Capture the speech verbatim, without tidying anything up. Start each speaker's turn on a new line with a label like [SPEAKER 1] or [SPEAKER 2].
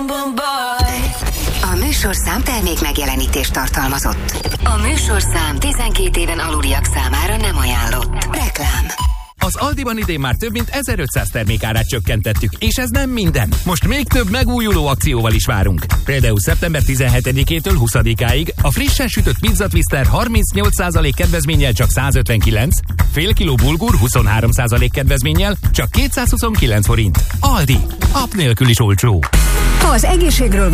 [SPEAKER 1] A műsorszám termék megjelenítést tartalmazott. A műsorszám tizenkét éven aluliak számára nem ajánlott. Reklám.
[SPEAKER 2] Az Aldiban idén már több mint ezerötszáz termékárát csökkentettük, és ez nem minden. Most még több megújuló akcióval is várunk. Például szeptember tizenhetedikétől huszadikáig a frissen sütött Pizza Twister harmincnyolc százalék kedvezménnyel csak százötvenkilenc, fél kiló bulgur huszonhárom százalék kedvezménnyel csak kétszázhuszonkilenc forint. Aldi. App nélkül is olcsó.
[SPEAKER 1] Az egészségről